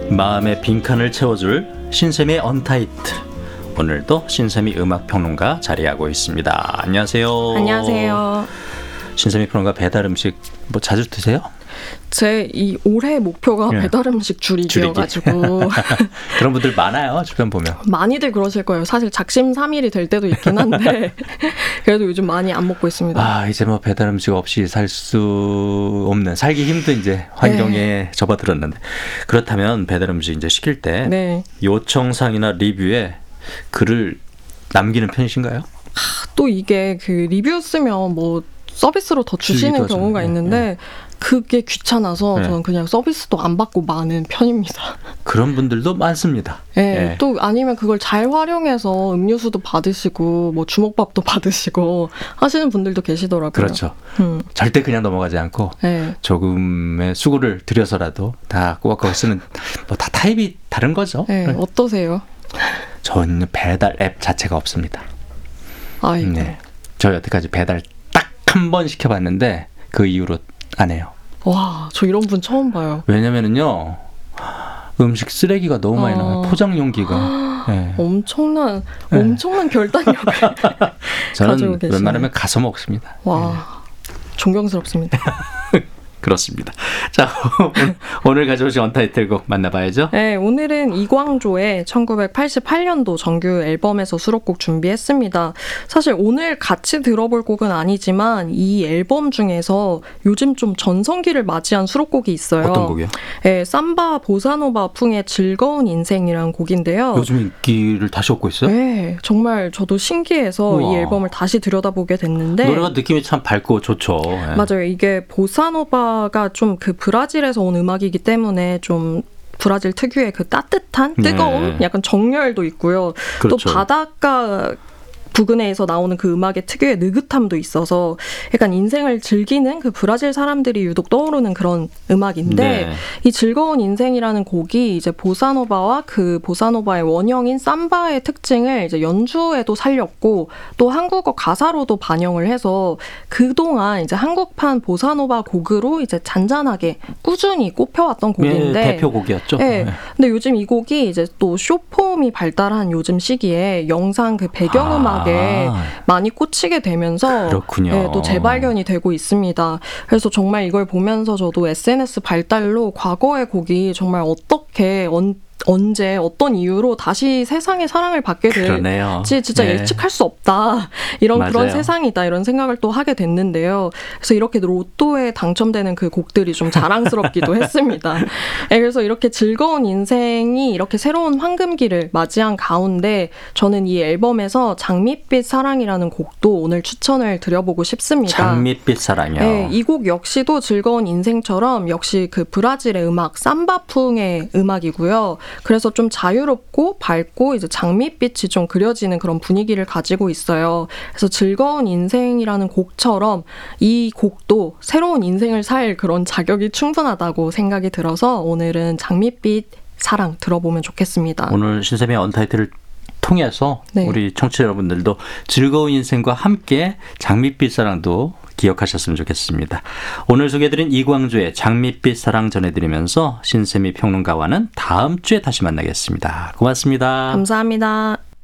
마음의 빈칸을 채워줄 신샘의 언타이틀. 오늘도 신샘이 음악평론가 자리하고 있습니다. 안녕하세요. 안녕하세요. 신샘이 평론가 배달 음식 뭐 자주 드세요? 제 이 올해 목표가 배달 음식 줄이기여가지고 그런 분들 많아요. 주변 보면 많이들 그러실 거예요. 사실 작심삼일이 될 때도 있긴 한데 그래도 요즘 많이 안 먹고 있습니다. 아, 이제 뭐 배달 음식 없이 살 수 없는, 살기 힘든 이제 환경에 접어들었는데, 그렇다면 배달 음식 이제 시킬 때 요청사항이나 리뷰에 글을 남기는 편이신가요? 또 이게 그 리뷰 쓰면 뭐 서비스로 더 주시는 경우가 있는데 그게 귀찮아서 저는 그냥 서비스도 안 받고 마는 편입니다. 그런 분들도 많습니다. 또 아니면 그걸 잘 활용해서 음료수도 받으시고 뭐 주먹밥도 받으시고 하시는 분들도 계시더라고요. 그렇죠. 절대 그냥 넘어가지 않고 조금의 수고를 들여서라도 다 꼬박꼬박 쓰는, 뭐 다 타입이 다른 거죠. 어떠세요? 저는 배달 앱 자체가 없습니다. 아이고. 저 여태까지 배달 딱 한 번 시켜봤는데 그 이후로 안 해요. 와, 저 이런 분 처음 봐요. 왜냐면은요, 음식 쓰레기가 너무 많이 나와요. 포장 용기가. 엄청난 결단력을 저는 웬만하면 가서 먹습니다. 와, 존경스럽습니다. 그렇습니다. 자, 오늘 가져오신 언타이틀곡 만나봐야죠. 네, 오늘은 이광조의 1988년도 정규 앨범에서 수록곡 준비했습니다. 사실 오늘 같이 들어볼 곡은 아니지만 이 앨범 중에서 요즘 좀 전성기를 맞이한 수록곡이 있어요. 어떤 곡이요? 네, 삼바 보사노바 풍의 즐거운 인생이라는 곡인데요. 요즘 인기를 다시 얻고 있어요? 네, 정말 저도 신기해서 우와. 이 앨범을 다시 들여다보게 됐는데 노래가 느낌이 참 밝고 좋죠. 맞아요. 이게 보사노바 가 좀 그 브라질에서 온 음악이기 때문에 좀 브라질 특유의 그 따뜻한 뜨거운 약간 정열도 있고요. 그렇죠. 또 바닷가 부근에서 나오는 그 음악의 특유의 느긋함도 있어서 약간 인생을 즐기는 그 브라질 사람들이 유독 떠오르는 그런 음악인데 이 즐거운 인생이라는 곡이 이제 보사노바와 그 보사노바의 원형인 삼바의 특징을 이제 연주에도 살렸고 또 한국어 가사로도 반영을 해서 그동안 이제 한국판 보사노바 곡으로 이제 잔잔하게 꾸준히 꼽혀왔던 곡인데 대표곡이었죠. 근데 요즘 이 곡이 이제 또 숏폼이 발달한 요즘 시기에 영상 그 배경음악 많이 꽂히게 되면서 또 재발견이 되고 있습니다. 그래서 정말 이걸 보면서 저도 SNS 발달로 과거의 곡이 정말 어떻게 언제 어떤 이유로 다시 세상의 사랑을 받게 될지 진짜 예측할 수 없다. 그런 세상이다. 이런 생각을 또 하게 됐는데요. 그래서 이렇게 로또에 당첨되는 그 곡들이 좀 자랑스럽기도 했습니다. 그래서 이렇게 즐거운 인생이 이렇게 새로운 황금기를 맞이한 가운데 저는 이 앨범에서 장밋빛 사랑이라는 곡도 오늘 추천을 드려보고 싶습니다. 장밋빛 사랑이요? 네, 이 곡 역시도 즐거운 인생처럼 역시 그 브라질의 음악 삼바풍의 음악이고요. 그래서 좀 자유롭고 밝고 이제 장밋빛이 좀 그려지는 그런 분위기를 가지고 있어요. 그래서 즐거운 인생이라는 곡처럼 이 곡도 새로운 인생을 살 그런 자격이 충분하다고 생각이 들어서 오늘은 장밋빛 사랑 들어보면 좋겠습니다. 오늘 신샘의 언타이틀을 통해서 우리 청취자 여러분들도 즐거운 인생과 함께 장밋빛 사랑도 기억하셨으면 좋겠습니다. 오늘 소개해드린 이광조의 장밋빛 사랑 전해드리면서 신샘이 평론가와는 다음 주에 다시 만나겠습니다. 고맙습니다. 감사합니다.